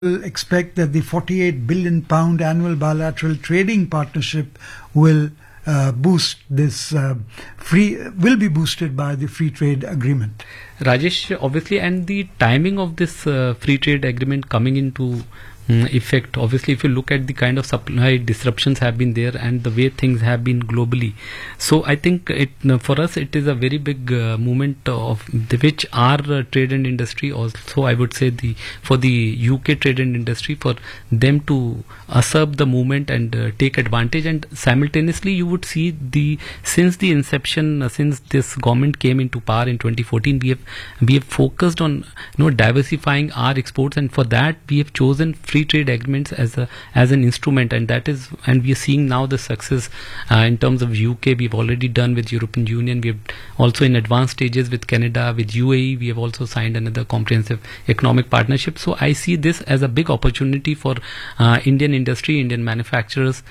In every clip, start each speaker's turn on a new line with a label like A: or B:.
A: expect that the 48 billion pound annual bilateral trading partnership will boost this will be boosted by the free trade agreement.
B: Rajesh, obviously, and the timing of this free trade agreement coming into effect, obviously, if you look at the kind of supply disruptions have been there and the way things have been globally, so I think for us it is a very big movement of which our trade and industry, also I would say for the UK trade and industry, for them to usurp the movement and take advantage. And simultaneously you would see since the inception, since this government came into power in 2014, we have focused on diversifying our exports, and for that we have chosen free trade agreements as an instrument, and we are seeing now the success in terms of UK. We've already done with European Union. We have also in advanced stages with Canada, with UAE. We have also signed another comprehensive economic partnership. So I see this as a big opportunity for Indian industry, Indian manufacturers.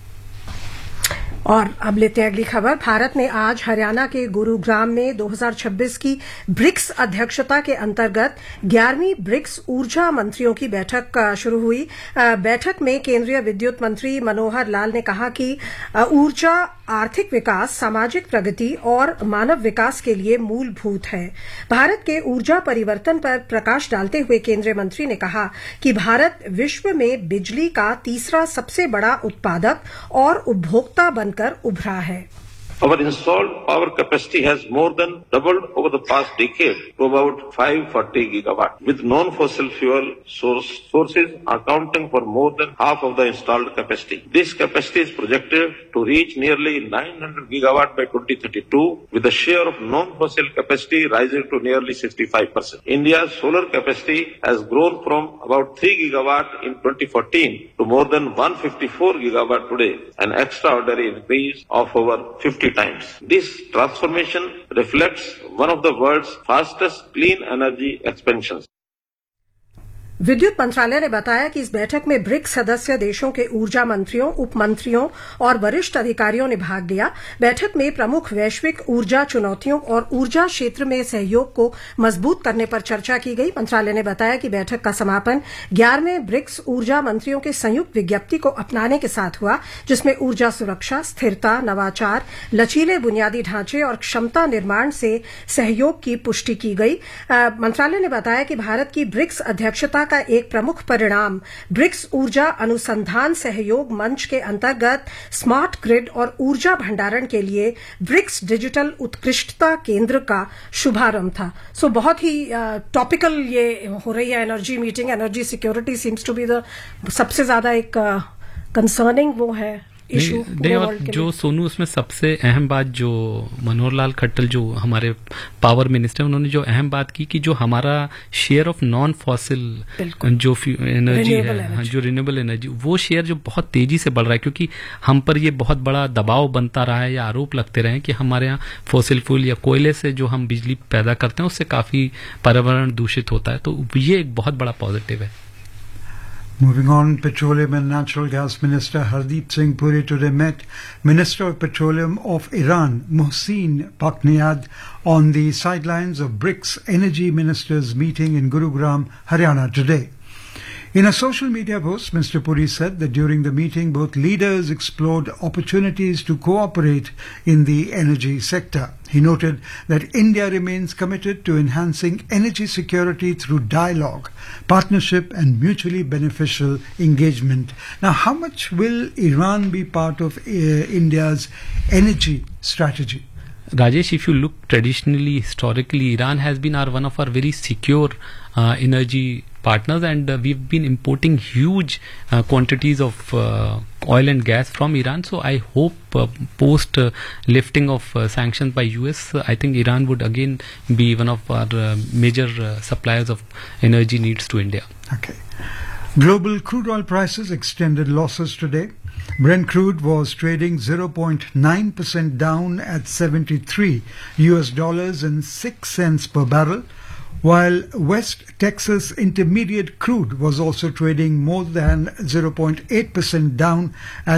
C: और अब लेते हैं अगली खबर। भारत ने आज हरियाणा के गुरुग्राम में 2026 की ब्रिक्स अध्यक्षता के अंतर्गत 11वीं ब्रिक्स ऊर्जा मंत्रियों की बैठक शुरू हुई। बैठक में केंद्रीय विद्युत मंत्री मनोहर लाल ने कहा कि ऊर्जा आर्थिक विकास, सामाजिक प्रगति और मानव विकास के लिए मूलभूत है। भारत के ऊर्जा परिवर्तन पर प्रकाश डालते हुए केंद्रीय मंत्री ने कहा कि भारत विश्व में बिजली का तीसरा सबसे बड़ा उत्पादक और उपभोक्ता बनकर उभरा है।
D: Our installed power capacity has more than doubled over the past decade to about 540 gigawatt, with non-fossil fuel sources accounting for more than half of the installed capacity. This capacity is projected to reach nearly 900 gigawatt by 2032, with the share of non-fossil capacity rising to nearly 65%. India's solar capacity has grown from about 3 gigawatt in 2014 to more than 154 gigawatt today, an extraordinary increase of over 50 times. This transformation reflects one of the world's fastest clean energy expansions.
C: विद्युत मंत्रालय ने बताया कि इस बैठक में BRICS सदस्य देशों के ऊर्जा मंत्रियों, उप मंत्रियों और वरिष्ठ अधिकारियों ने भाग लिया। बैठक में प्रमुख वैश्विक ऊर्जा चुनौतियों और ऊर्जा क्षेत्र में सहयोग को मजबूत करने पर चर्चा की गई। मंत्रालय ने बताया कि बैठक का समापन 11वें ब्रिक्स ऊर्जा मंत्रियों के संयुक्त विज्ञप्ति को अपनाने के साथ हुआ, जिसमें ऊर्जा सुरक्षा, स्थिरता, नवाचार, लचीले बुनियादी ढांचे और क्षमता निर्माण से सहयोग की पुष्टि की गई। मंत्रालय ने बताया कि भारत की ब्रिक्स अध्यक्षता का एक प्रमुख परिणाम ब्रिक्स ऊर्जा अनुसंधान सहयोग मंच के अंतर्गत स्मार्ट ग्रिड और ऊर्जा भंडारण के लिए ब्रिक्स डिजिटल उत्कृष्टता केंद्र का शुभारंभ था। सो बहुत ही टॉपिकल ये हो रही है energy meeting. Energy security seems to be the सबसे ज्यादा एक कंसर्निंग वो है इशू।
B: और जो सोनू, उसमें सबसे अहम बात जो मनोहर लाल खट्टर जो हमारे पावर मिनिस्टर, उन्होंने जो अहम बात की कि जो हमारा शेयर ऑफ नॉन फॉसिल जो एनर्जी है, जो रिन्यूएबल एनर्जी, वो शेयर जो बहुत तेजी से बढ़ रहा है, क्योंकि हम पर ये बहुत बड़ा दबाव बनता रहा है या आरोप लगते रहे कि हमारे यहाँ फॉसिल फ्यूल या कोयले से जो हम बिजली पैदा करते हैं उससे काफी पर्यावरण दूषित होता है। तो ये एक बहुत बड़ा पॉजिटिव है।
A: Moving on, Petroleum and Natural Gas Minister Hardeep Singh Puri today met Minister of Petroleum of Iran, Mohsin Pakniyad, on the sidelines of BRICS Energy Ministers meeting in Gurugram, Haryana today. In a social media post, Mr. Puri said that during the meeting, both leaders explored opportunities to cooperate in the energy sector. He noted that India remains committed to enhancing energy security through dialogue, partnership and mutually beneficial engagement. Now, how much will Iran be part of India's energy strategy?
B: Rajesh, if you look traditionally, historically, Iran has been one of our very secure energy partners, and we've been importing huge quantities of oil and gas from Iran. So I hope post lifting of sanctions by US, I think Iran would again be one of our major suppliers of energy needs to India.
A: Okay. Global crude oil prices extended losses today. Brent crude was trading 0.9% down at $73 and 6 cents per barrel. While West Texas Intermediate crude was also trading more than 0.8% down at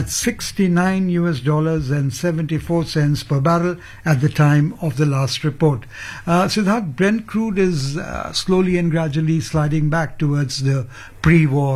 A: $69.74 per barrel at the time of the last report. Siddharth, Brent crude is slowly and gradually sliding back towards the pre-war